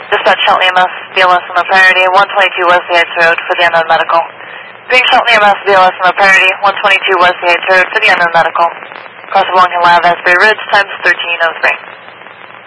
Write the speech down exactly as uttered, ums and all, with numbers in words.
Dispatch Shelton E M S, B L S on the priority, one twenty-two West Heights Road for the unknown medical. Green Shelton E M S, B L S on the priority, one twenty-two West Heights Road for the unknown medical. Cross of Wellington Lab, Asbury Ridge, times thirteen oh three.